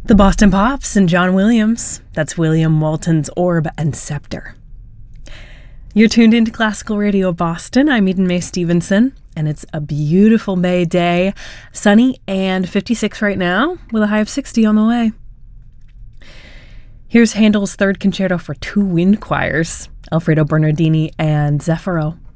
The Boston Pops and John Williams. That's William Walton's Orb and Scepter. You're tuned into Classical Radio Boston. I'm Eden Mae Stevenson, and it's a beautiful May day, sunny and 56 right now, with a high of 60 on the way. Here's Handel's Third Concerto for two wind choirs, Alfredo Bernardini and Zeffiro.